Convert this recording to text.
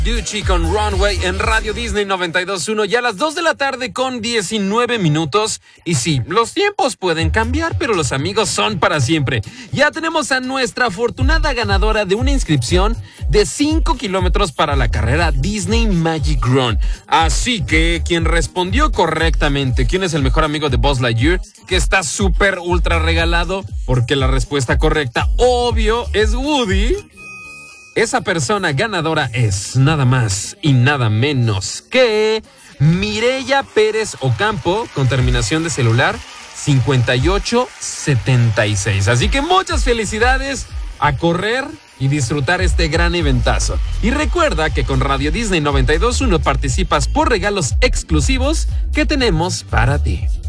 Ducci con Runway en Radio Disney 92.1 ya a las 2 de la tarde con 19 minutos. Y sí, los tiempos pueden cambiar, pero los amigos son para siempre. Ya tenemos a nuestra afortunada ganadora de una inscripción de 5 kilómetros para la carrera Disney Magic Run. Así que quien respondió correctamente, ¿quién es el mejor amigo de Buzz Lightyear? Que está súper ultra regalado, porque la respuesta correcta, obvio, es Woody. Esa persona ganadora es nada más y nada menos que Mireya Pérez Ocampo, con terminación de celular 5876. Así que muchas felicidades, a correr y disfrutar este gran eventazo. Y recuerda que con Radio Disney 92.1 participas por regalos exclusivos que tenemos para ti.